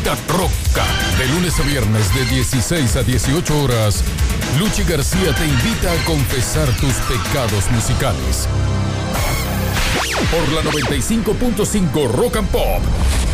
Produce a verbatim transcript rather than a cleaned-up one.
Música Roca. De lunes a viernes de dieciséis a dieciocho horas, Luchi García te invita a confesar tus pecados musicales. Por la noventa y cinco punto cinco Rock and Pop.